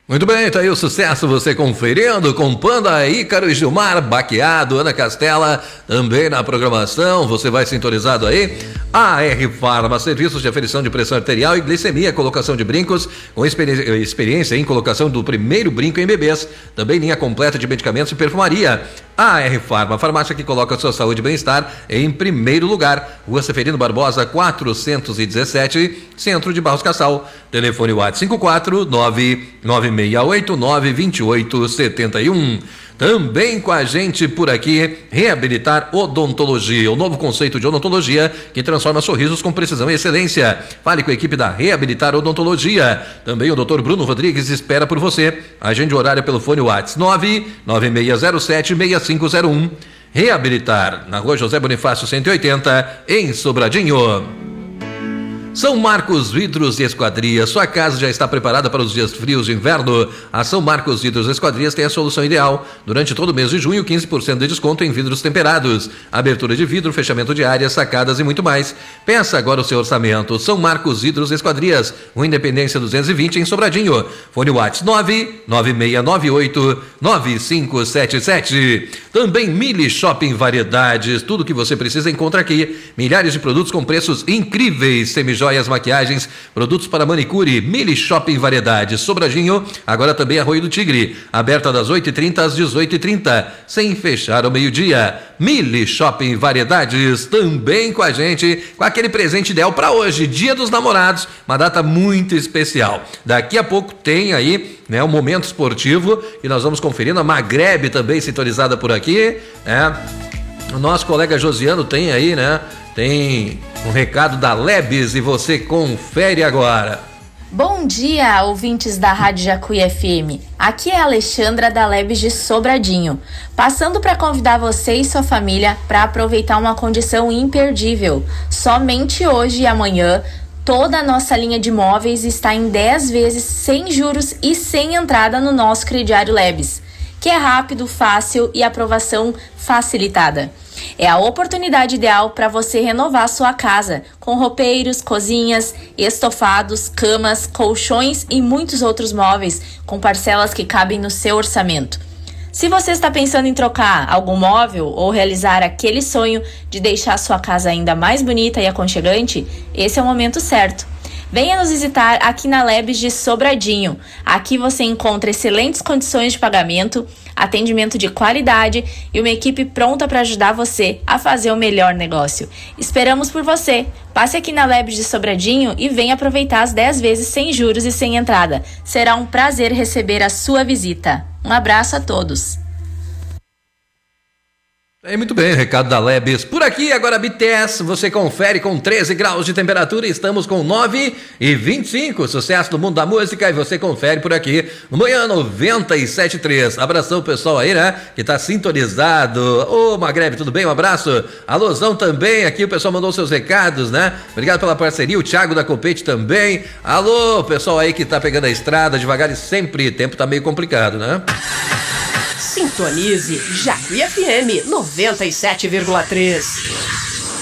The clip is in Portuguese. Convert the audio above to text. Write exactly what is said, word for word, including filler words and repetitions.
Muito bem, tá aí o sucesso, você conferindo com Panda, Ícaro e Gilmar, Baqueado, Ana Castela, também na programação, você vai sintonizado aí. A R Farma, serviços de aferição de pressão arterial e glicemia, colocação de brincos, com experi- experiência em colocação do primeiro brinco em bebês, também linha completa de medicamentos e perfumaria. A R Farma, farmácia que coloca a sua saúde e bem-estar em primeiro lugar. Rua Severino Barbosa, quatrocentos e dezessete, Centro de Barros Cassal. Telefone WhatsApp cinco quatro nove nove seis oito nove dois oito sete um. Também com a gente por aqui, Reabilitar Odontologia, o novo conceito de odontologia que transforma sorrisos com precisão e excelência. Fale com a equipe da Reabilitar Odontologia. Também o doutor Bruno Rodrigues espera por você. Agende horário pelo fone WhatsApp nove nove seis zero sete seis cinco zero um. Reabilitar, na Rua José Bonifácio cento e oitenta, em Sobradinho. São Marcos Vidros e Esquadrias, sua casa já está preparada para os dias frios de inverno. A São Marcos Vidros e Esquadrias tem a solução ideal. Durante todo o mês de junho, quinze por cento de desconto em vidros temperados, abertura de vidro, fechamento de áreas, sacadas e muito mais. Peça agora o seu orçamento. São Marcos Vidros e Esquadrias, Rua Independência duzentos e vinte, em Sobradinho. Fone WhatsApp nove nove seis nove oito nove cinco sete sete. Também Mili Shopping Variedades, tudo que você precisa encontra aqui. Milhares de produtos com preços incríveis, semijoias, maquiagens, produtos para manicure. Mili Shopping Variedades, Sobradinho, agora também Arroio do Tigre, aberta das oito e trinta às dezoito e trinta, sem fechar ao meio-dia. Mili Shopping Variedades, também com a gente, com aquele presente ideal para hoje, Dia dos Namorados, uma data muito especial. Daqui a pouco tem aí, né, um momento esportivo e nós vamos conferindo a Magreb também sintonizada por aqui, né? O nosso colega Josiano tem aí, né? Tem um recado da Lebes e você confere agora. Bom dia, ouvintes da Rádio Jacuí F M. Aqui é a Alexandra da Lebes de Sobradinho, passando para convidar você e sua família para aproveitar uma condição imperdível. Somente hoje e amanhã, toda a nossa linha de móveis está em dez vezes sem juros e sem entrada no nosso crediário Lebes, que é rápido, fácil e aprovação facilitada. É a oportunidade ideal para você renovar sua casa, com roupeiros, cozinhas, estofados, camas, colchões e muitos outros móveis, com parcelas que cabem no seu orçamento. Se você está pensando em trocar algum móvel ou realizar aquele sonho de deixar sua casa ainda mais bonita e aconchegante, esse é o momento certo. Venha nos visitar aqui na Lebes de Sobradinho. Aqui você encontra excelentes condições de pagamento, atendimento de qualidade e uma equipe pronta para ajudar você a fazer o melhor negócio. Esperamos por você. Passe aqui na Lebes de Sobradinho e venha aproveitar as dez vezes sem juros e sem entrada. Será um prazer receber a sua visita. Um abraço a todos. É, muito bem, recado da Lebes. Por aqui, agora B T S, você confere com treze graus de temperatura, estamos com nove e vinte e cinco, sucesso do mundo da música, e você confere por aqui no Manhã noventa e sete ponto três. Abração pessoal aí, né, que tá sintonizado. Ô, Magreb, tudo bem? Um abraço. Alôzão também, aqui o pessoal mandou seus recados, né? Obrigado pela parceria, o Thiago da Copete também. Alô, pessoal aí que tá pegando a estrada devagar e sempre, o tempo tá meio complicado, né? Sintonize Jacuí F M noventa e sete vírgula três.